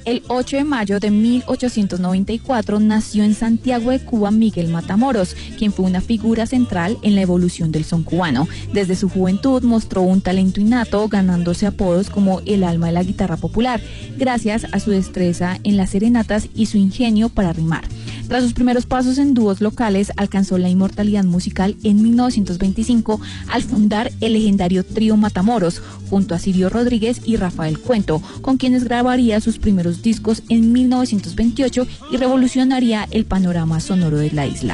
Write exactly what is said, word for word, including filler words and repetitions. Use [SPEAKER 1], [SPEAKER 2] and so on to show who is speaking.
[SPEAKER 1] El ocho de mayo de mil ochocientos noventa y cuatro nació en Santiago de Cuba Miguel Matamoros, quien fue una figura central en la evolución del son cubano. Desde su juventud mostró un talento innato, ganándose apodos como el alma de la guitarra popular, gracias a su destreza en las serenatas y su ingenio para rimar. Tras sus primeros pasos en dúos locales, alcanzó la inmortalidad musical en mil novecientos veinticinco al fundar el legendario trío Matamoros, junto a Sirio Rodríguez y Rafael Cuento, con quienes grabaría sus primeros discos en mil novecientos veintiocho y revolucionaría el panorama sonoro de la isla.